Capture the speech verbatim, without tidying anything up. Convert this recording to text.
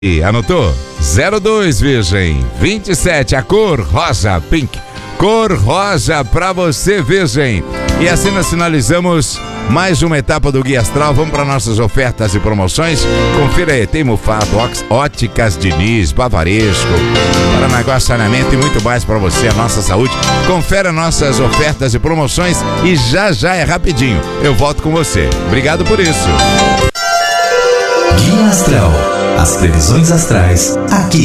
E anotou? zero dois, Virgem. vinte e sete, a cor rosa, pink. Cor rosa pra você, Virgem. E assim nós finalizamos mais uma etapa do Guia Astral. Vamos para nossas ofertas e promoções. Confira aí, tem Mufato, Óticas Diniz, Bavaresco, Paranaguá Saneamento e muito mais para você, a nossa saúde. Confere nossas ofertas e promoções e já já é rapidinho. Eu volto com você. Obrigado por isso. Guia Astral. As previsões astrais aqui